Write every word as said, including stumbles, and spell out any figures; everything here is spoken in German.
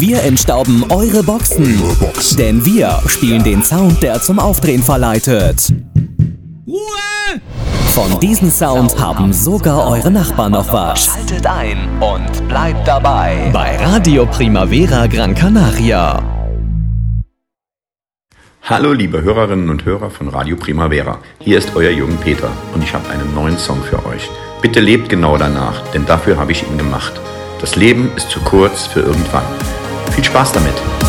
Wir entstauben eure Boxen, denn wir spielen den Sound, der zum Aufdrehen verleitet. Ruhe! Von diesem Sound haben sogar eure Nachbarn noch was. Schaltet ein und bleibt dabei bei Radio Primavera Gran Canaria. Hallo liebe Hörerinnen und Hörer von Radio Primavera, hier ist euer Jürgen Peter und ich habe einen neuen Song für euch. Bitte lebt genau danach, denn dafür habe ich ihn gemacht. Das Leben ist zu kurz für irgendwann. Viel Spaß damit!